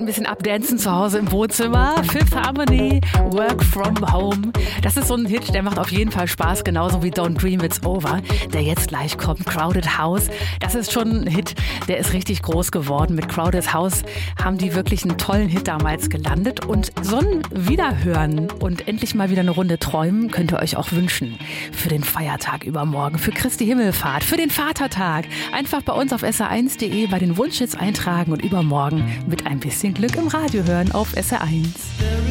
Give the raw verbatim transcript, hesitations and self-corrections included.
bisschen abdancen zu Hause im Wohnzimmer. Fifth Harmony, Work from Home. Das ist so ein Hit, der macht auf jeden Fall Spaß, genauso wie Don't Dream It's Over, der jetzt gleich kommt. Crowded House, das ist schon ein Hit, der ist richtig groß geworden. Mit Crowded House haben die wirklich einen tollen Hit damals gelandet. Und so ein Wiederhören und endlich mal wieder eine Runde träumen könnt ihr euch auch wünschen. Für den Feiertag übermorgen, für Christi Himmelfahrt, für den Vatertag. Einfach bei uns auf S R eins punkt de bei den Wunschhits eintragen und übermorgen mit ein bisschen Glück im Radio hören auf S R eins.